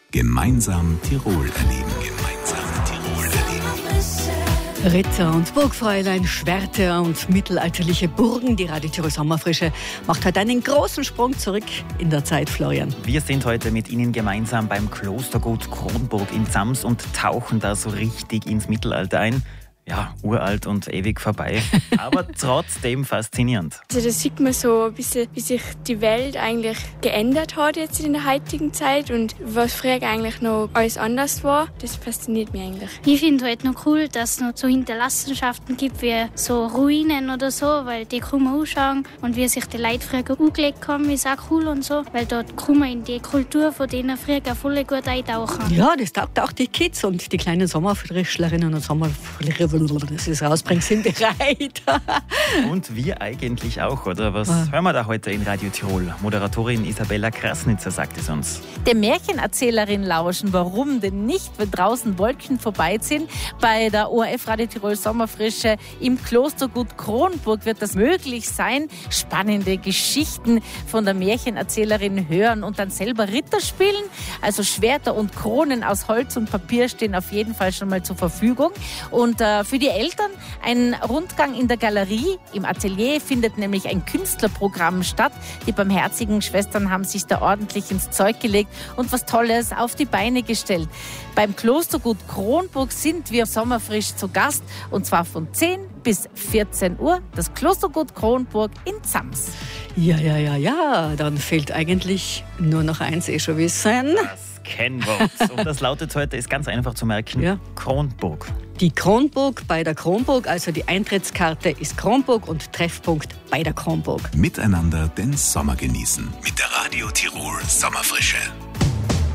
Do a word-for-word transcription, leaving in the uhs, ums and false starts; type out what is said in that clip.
Gemeinsam Tirol erleben. Gemeinsam Tirol erleben. Ritter und Burgfräulein, Schwerte und mittelalterliche Burgen. Die Radio Tirol Sommerfrische macht heute einen großen Sprung zurück in der Zeit, Florian. Wir sind heute mit Ihnen gemeinsam beim Klostergut Kronburg in Zams und tauchen da so richtig ins Mittelalter ein. Ja, uralt und ewig vorbei, aber trotzdem faszinierend. Also da sieht man so ein bisschen, wie sich die Welt eigentlich geändert hat jetzt in der heutigen Zeit und was früher eigentlich noch alles anders war. Das fasziniert mich eigentlich. Ich finde halt noch cool, dass es noch so Hinterlassenschaften gibt wie so Ruinen oder so, weil die kann man anschauen und wie sich die Leute früher angelegt haben, ist auch cool und so, weil dort kann man in die Kultur von denen früher voll gut eintauchen. Ja, das taugt auch die Kids und die kleinen Sommerfrischlerinnen und Sommerfrischler, das ist rausbringt, sind bereit. Und wir eigentlich auch, oder? Was ja. hören wir da heute in Radio Tirol? Moderatorin Isabella Krasnitzer sagt es uns. Der Märchenerzählerin lauschen, warum denn nicht, wenn draußen Wolken vorbeiziehen. Bei der O R F Radio Tirol Sommerfrische im Klostergut Kronburg wird das möglich sein. Spannende Geschichten von der Märchenerzählerin hören und dann selber Ritter spielen. Also Schwerter und Kronen aus Holz und Papier stehen auf jeden Fall schon mal zur Verfügung. Und äh, für die Eltern ein Rundgang in der Galerie. Im Atelier findet nämlich ein Künstlerprogramm statt. Die barmherzigen Schwestern haben sich da ordentlich ins Zeug gelegt und was Tolles auf die Beine gestellt. Beim Klostergut Kronburg sind wir sommerfrisch zu Gast und zwar von zehn bis vierzehn Uhr. Das Klostergut Kronburg in Zams. Ja, ja, ja, ja. Dann fehlt eigentlich nur noch eins, eh schon wissen. Das Kennwort. Und das lautet heute, ist ganz einfach zu merken, ja. Kronburg. Die Kronburg bei der Kronburg, also die Eintrittskarte ist Kronburg und Treffpunkt bei der Kronburg. Miteinander den Sommer genießen. Mit der Radio Tirol Sommerfrische.